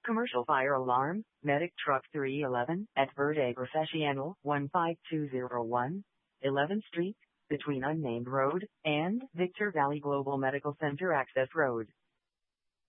Commercial fire alarm, medic truck 311 at Verde Profesional 15201, 11th Street, between Unnamed Road and Victor Valley Global Medical Center Access Road.